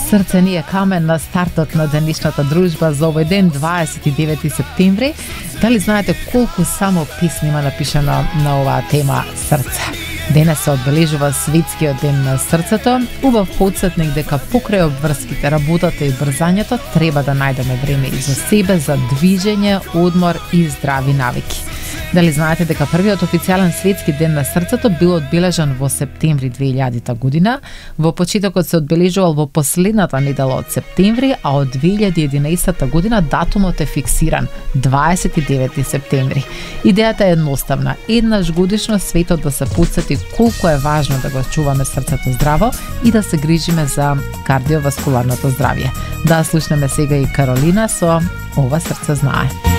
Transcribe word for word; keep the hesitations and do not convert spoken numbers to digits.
Срце ни е камен на стартот на денешната дружба за овој ден, дваесет и девети септември. Дали знаете колку само писми има напишано на оваа тема срце? Денес се одбележува светскиот ден на срцето, убав подсетник дека покрај обврските, работата и брзањето треба да најдеме време и за себе, за движење, одмор и здрави навики. Дали знаете дека првиот официјален светски ден на срцето бил одбележан во септември две илјадета година? Во почетокот се одбележувал во последната недела од септември, а од две илјади и единаесетта година датумот е фиксиран дваесет и девети септември. Идејата е едноставна: еднаш годишно светот да се потсети колку е важно да го чуваме срцето здраво и да се грижиме за кардиоваскуларното здравје. Да слушнеме сега и Каролина со "Ова срце знае".